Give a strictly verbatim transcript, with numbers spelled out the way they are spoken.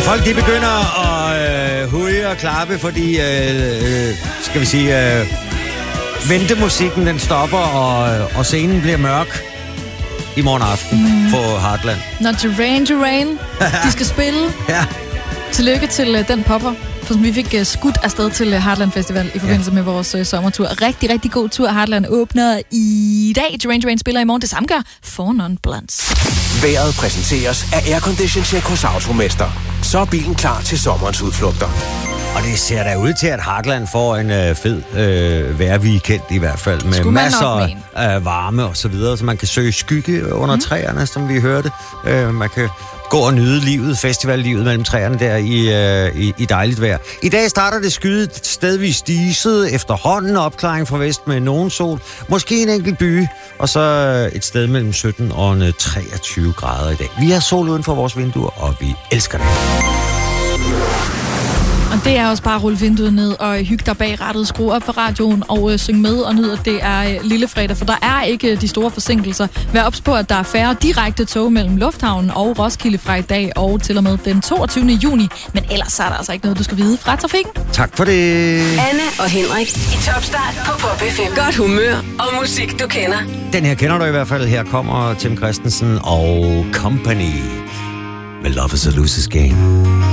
Folk de begynder at øh, huge og klappe, fordi øh, øh, skal vi sige øh, ventemusikken den stopper, og, og scenen bliver mørk i morgen aften mm. på Heartland. Når Duran Duran, de skal spille. Ja. Tillykke til uh, den popper, for som vi fik uh, skudt afsted til uh, Heartland Festival i forbindelse ja. med vores uh, sommertur. Rigtig, rigtig god tur. Heartland åbner i dag. Duran Duran spiller i morgen. Det samme gør Four Non Blondes. Vejret præsenteres af Aircondition Check hos Automester. Så er bilen klar til sommerens udflugter. Og det ser da ud til, at Heartland får en øh, fed øh, vejrweekend i hvert fald, med masser af varme og så videre, så man kan søge skygge under mm. træerne, som vi hørte. Øh, man kan gå og nyde livet, festivallivet mellem træerne der i, øh, i, i dejligt vejr. I dag starter det skyet stedvis diset, efterhånden opklaring fra vest med nogen sol, måske en enkelt by, og så et sted mellem sytten og treogtyve grader i dag. Vi har sol uden for vores vinduer, og vi elsker det. Og det er også bare at rulle vinduet ned og hygge dig bag rattet, skrue op for radioen og øh, synge med og nyde, at det er øh, lille fredag, for der er ikke de store forsinkelser. Vær ops på, at der er færre direkte tog mellem Lufthavnen og Roskilde fra i dag og til og med den toogtyvende juni. Men ellers er der altså ikke noget, du skal vide fra trafikken. Tak for det. Anne og Henrik i Topstart på Pop F M. Godt humør og musik, du kender. Den her kender du i hvert fald. Her kommer Tim Christensen og Company med Love is a Loser's Game.